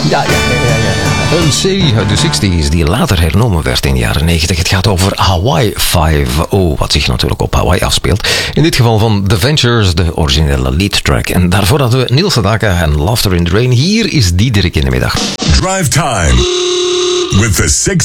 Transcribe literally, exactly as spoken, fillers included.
Ja, ja, ja, ja, ja. Een serie uit de zestig's die later hernomen werd in de jaren negentig. Het gaat over Hawaii Five-O, wat zich natuurlijk op Hawaii afspeelt. In dit geval van The Ventures, de originele lead track. En daarvoor hadden we Niels Sedaka en Laughter in the Rain. Hier is Diederik in de middag. Drive Time with the sixties.